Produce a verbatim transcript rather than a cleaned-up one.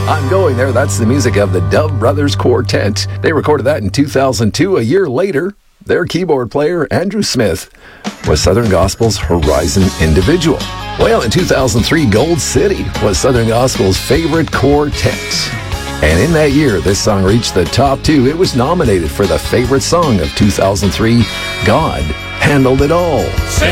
I'm Going There. That's the music of the Dove Brothers Quartet. They recorded that in two thousand two. A year later, their keyboard player, Andrew Smith, was Southern Gospel's Horizon Individual. Well, in two thousand three, Gold City was Southern Gospel's favorite quartet. And in that year, this song reached the top two. It was nominated for the favorite song of two thousand three, God Handled It All.